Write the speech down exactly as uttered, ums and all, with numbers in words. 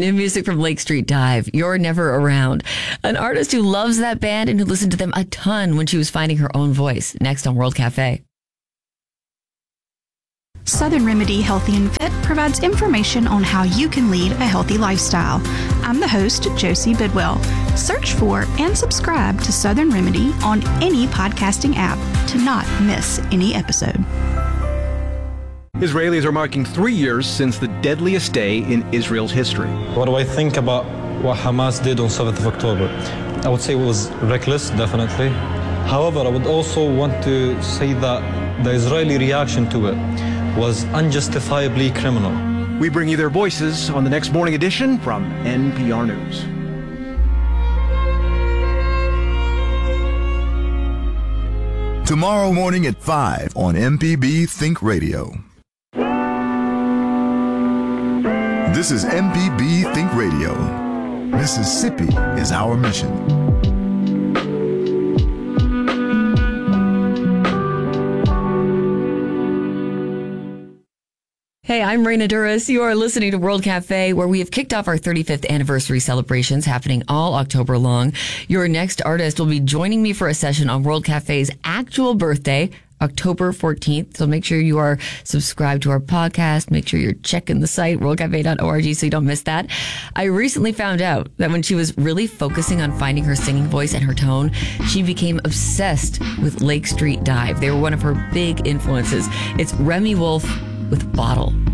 New music from Lake Street Dive, You're Never Around. An artist who loves that band and who listened to them a ton when she was finding her own voice. Next on World Cafe. Southern Remedy Healthy and Fit provides information on how you can lead a healthy lifestyle. I'm the host, Josie Bidwell. Search for and subscribe to Southern Remedy on any podcasting app to not miss any episode. Israelis are marking three years since the deadliest day in Israel's history. What do I think about what Hamas did on seventh of October? I would say it was reckless, definitely. However, I would also want to say that the Israeli reaction to it was unjustifiably criminal. We bring you their voices on the next morning edition from N P R News. Tomorrow morning at five on M P B Think Radio. This is M P B Think Radio. Mississippi is our mission. Hey, I'm Raina Duras. You are listening to World Cafe, where we have kicked off our thirty-fifth anniversary celebrations happening all October long. Your next artist will be joining me for a session on World Cafe's actual birthday, October fourteenth. So make sure you are subscribed to our podcast. Make sure you're checking the site, world cafe dot org, so you don't miss that. I recently found out that when she was really focusing on finding her singing voice and her tone, she became obsessed with Lake Street Dive. They were one of her big influences. It's Remi Wolf with Bottle.